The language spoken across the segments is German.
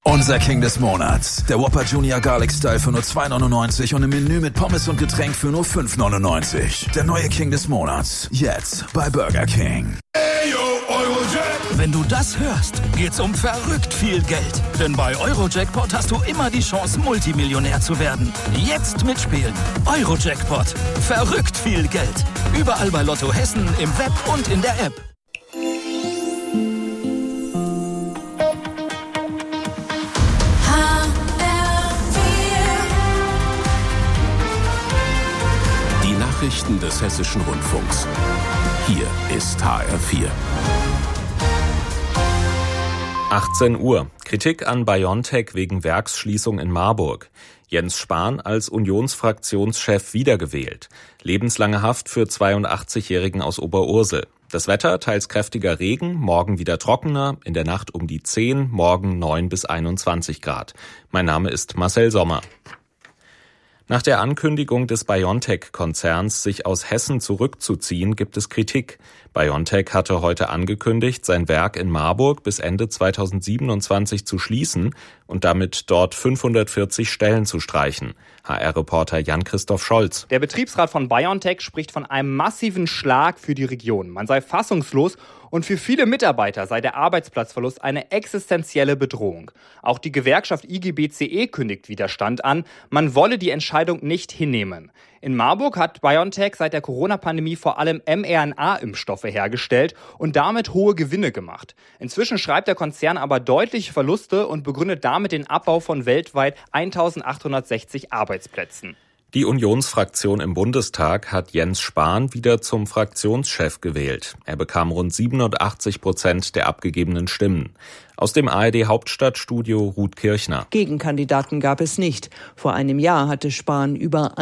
Unser King des Monats. Der Whopper Junior Garlic Style für nur $2,99 und im Menü mit Pommes und Getränk für nur $5,99. Der neue King des Monats. Jetzt bei Burger King. Wenn du das hörst, geht's um verrückt viel Geld. Denn bei Eurojackpot hast du immer die Chance, Multimillionär zu werden. Jetzt mitspielen. Eurojackpot. Verrückt viel Geld. Überall bei Lotto Hessen, im Web und in der App. Die Nachrichten des Hessischen Rundfunks. Hier ist HR4. 18 Uhr. Kritik an BioNTech wegen Werksschließung in Marburg. Jens Spahn als Unionsfraktionschef wiedergewählt. Lebenslange Haft für 82-Jährigen aus Oberursel. Das Wetter, teils kräftiger Regen, morgen wieder trockener, in der Nacht um die 10, morgen 9 bis 21 Grad. Mein Name ist Marcel Sommer. Nach der Ankündigung des BioNTech-Konzerns, sich aus Hessen zurückzuziehen, gibt es Kritik. BioNTech hatte heute angekündigt, sein Werk in Marburg bis Ende 2027 zu schließen und damit dort 540 Stellen zu streichen. HR-Reporter Jan-Christoph Scholz. Der Betriebsrat von BioNTech spricht von einem massiven Schlag für die Region. Man sei fassungslos und für viele Mitarbeiter sei der Arbeitsplatzverlust eine existenzielle Bedrohung. Auch die Gewerkschaft IG-BCE kündigt Widerstand an. Man wolle die Entscheidung nicht hinnehmen. In Marburg hat BioNTech seit der Corona-Pandemie vor allem mRNA-Impfstoffe hergestellt und damit hohe Gewinne gemacht. Inzwischen schreibt der Konzern aber deutliche Verluste und begründet damit den Abbau von weltweit 1.860 Arbeitsplätzen. Die Unionsfraktion im Bundestag hat Jens Spahn wieder zum Fraktionschef gewählt. Er bekam rund 87% der abgegebenen Stimmen. Aus dem ARD-Hauptstadtstudio Ruth Kirchner. Gegenkandidaten gab es nicht. Vor einem Jahr hatte Spahn über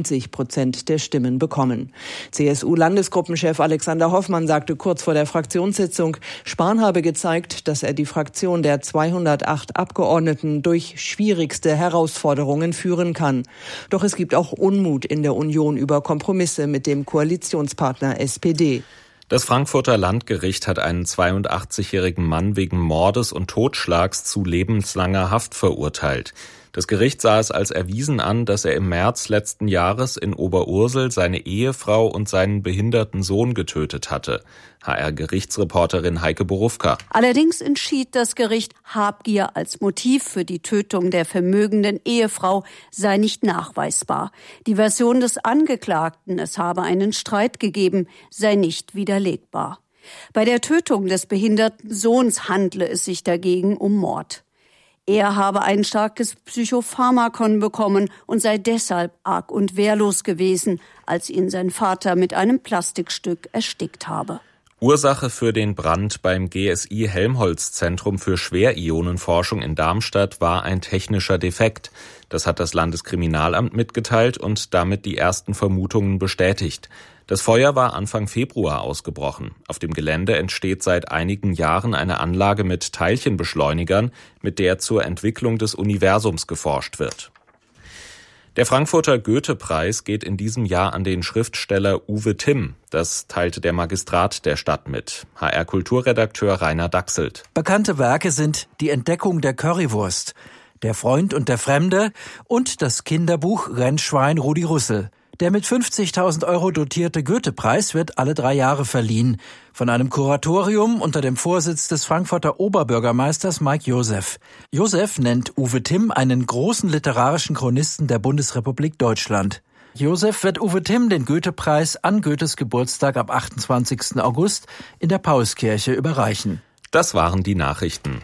91% der Stimmen bekommen. CSU-Landesgruppenchef Alexander Hoffmann sagte kurz vor der Fraktionssitzung, Spahn habe gezeigt, dass er die Fraktion der 208 Abgeordneten durch schwierigste Herausforderungen führen kann. Doch es gibt auch Unmut in der Union über Kompromisse mit dem Koalitionspartner SPD. Das Frankfurter Landgericht hat einen 82-jährigen Mann wegen Mordes und Totschlags zu lebenslanger Haft verurteilt. Das Gericht sah es als erwiesen an, dass er im März letzten Jahres in Oberursel seine Ehefrau und seinen behinderten Sohn getötet hatte. HR-Gerichtsreporterin Heike Borufka. Allerdings entschied das Gericht, Habgier als Motiv für die Tötung der vermögenden Ehefrau sei nicht nachweisbar. Die Version des Angeklagten, es habe einen Streit gegeben, sei nicht widerlegbar. Bei der Tötung des behinderten Sohns handle es sich dagegen um Mord. Er habe ein starkes Psychopharmakon bekommen und sei deshalb arg und wehrlos gewesen, als ihn sein Vater mit einem Plastikstück erstickt habe. Ursache für den Brand beim GSI Helmholtz-Zentrum für Schwerionenforschung in Darmstadt war ein technischer Defekt. Das hat das Landeskriminalamt mitgeteilt und damit die ersten Vermutungen bestätigt. Das Feuer war Anfang Februar ausgebrochen. Auf dem Gelände entsteht seit einigen Jahren eine Anlage mit Teilchenbeschleunigern, mit der zur Entwicklung des Universums geforscht wird. Der Frankfurter Goethe-Preis geht in diesem Jahr an den Schriftsteller Uwe Timm. Das teilte der Magistrat der Stadt mit. HR-Kulturredakteur Rainer Dachselt. Bekannte Werke sind Die Entdeckung der Currywurst, Der Freund und der Fremde und das Kinderbuch Rennschwein Rudi Rüssel. Der mit 50.000 € dotierte Goethe-Preis wird alle 3 Jahre verliehen. Von einem Kuratorium unter dem Vorsitz des Frankfurter Oberbürgermeisters Mike Joseph. Joseph nennt Uwe Timm einen großen literarischen Chronisten der Bundesrepublik Deutschland. Joseph wird Uwe Timm den Goethe-Preis an Goethes Geburtstag am 28. August in der Paulskirche überreichen. Das waren die Nachrichten.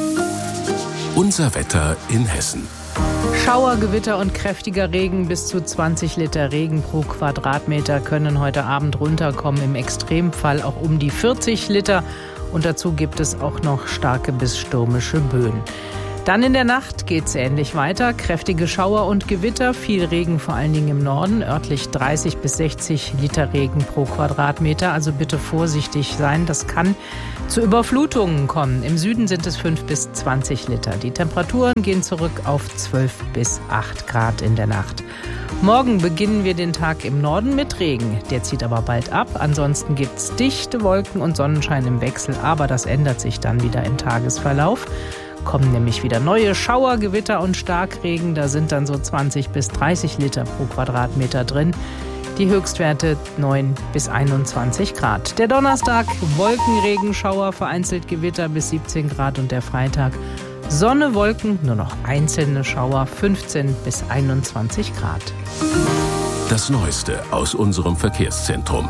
Unser Wetter in Hessen. Schauer, Gewitter und kräftiger Regen. Bis zu 20 Liter Regen pro Quadratmeter können heute Abend runterkommen. Im Extremfall auch um die 40 Liter. Und dazu gibt es auch noch starke bis stürmische Böen. Dann in der Nacht geht's ähnlich weiter. Kräftige Schauer und Gewitter, viel Regen vor allen Dingen im Norden. Örtlich 30 bis 60 Liter Regen pro Quadratmeter. Also bitte vorsichtig sein. Das kann zu Überflutungen kommen. Im Süden sind es 5 bis 20 Liter. Die Temperaturen gehen zurück auf 12 bis 8 Grad in der Nacht. Morgen beginnen wir den Tag im Norden mit Regen. Der zieht aber bald ab. Ansonsten gibt's dichte Wolken und Sonnenschein im Wechsel. Aber das ändert sich dann wieder im Tagesverlauf. kommen nämlich wieder neue Schauer, Gewitter und Starkregen. Da sind dann so 20 bis 30 Liter pro Quadratmeter drin. Die Höchstwerte 9 bis 21 Grad. Der Donnerstag Wolkenregenschauer, vereinzelt Gewitter bis 17 Grad und der Freitag Sonne, Wolken, nur noch einzelne Schauer, 15 bis 21 Grad. Das Neueste aus unserem Verkehrszentrum.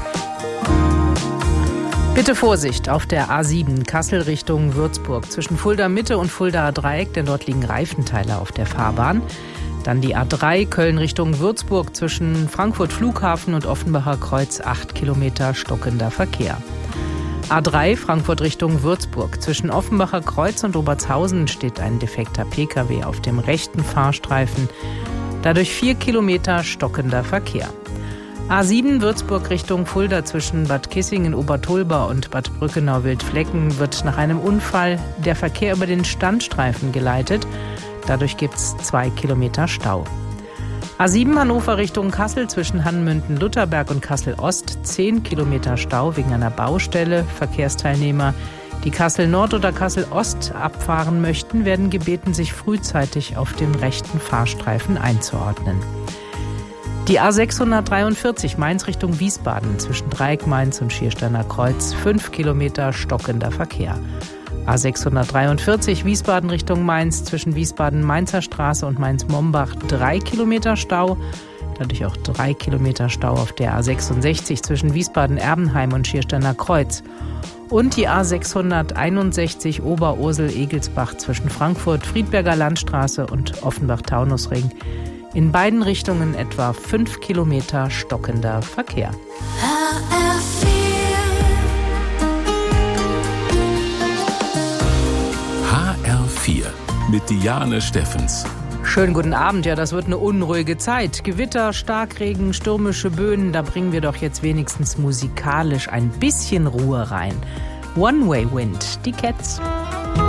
Bitte Vorsicht auf der A7 Kassel Richtung Würzburg zwischen Fulda Mitte und Fuldaer Dreieck, denn dort liegen Reifenteile auf der Fahrbahn. Dann die A3 Köln Richtung Würzburg zwischen Frankfurt Flughafen und Offenbacher Kreuz 8 Kilometer stockender Verkehr. A3 Frankfurt Richtung Würzburg zwischen Offenbacher Kreuz und Obertshausen steht ein defekter Pkw auf dem rechten Fahrstreifen. Dadurch 4 Kilometer stockender Verkehr. A7 Würzburg Richtung Fulda zwischen Bad Kissingen, Obertolba und Bad Brückenau-Wildflecken wird nach einem Unfall der Verkehr über den Standstreifen geleitet. Dadurch gibt es 2 Kilometer Stau. A7 Hannover Richtung Kassel zwischen Hanmünden-Lutherberg und Kassel-Ost 10 Kilometer Stau wegen einer Baustelle. Verkehrsteilnehmer, die Kassel-Nord oder Kassel-Ost abfahren möchten, werden gebeten, sich frühzeitig auf dem rechten Fahrstreifen einzuordnen. Die A643 Mainz Richtung Wiesbaden zwischen Dreieck-Mainz und Schiersteiner Kreuz 5 Kilometer stockender Verkehr. A643 Wiesbaden Richtung Mainz zwischen Wiesbaden-Mainzer Straße und Mainz-Mombach 3 Kilometer Stau. Dadurch auch 3 Kilometer Stau auf der A66 zwischen Wiesbaden-Erbenheim und Schiersteiner Kreuz. Und die A661 Oberursel-Egelsbach zwischen Frankfurt, Friedberger Landstraße und Offenbach-Taunusring. In beiden Richtungen etwa 5 Kilometer stockender Verkehr. HR4 mit Diane Steffens. Schönen guten Abend. Ja, das wird eine unruhige Zeit. Gewitter, Starkregen, stürmische Böen. Da bringen wir doch jetzt wenigstens musikalisch ein bisschen Ruhe rein. One Way Wind, die Cats.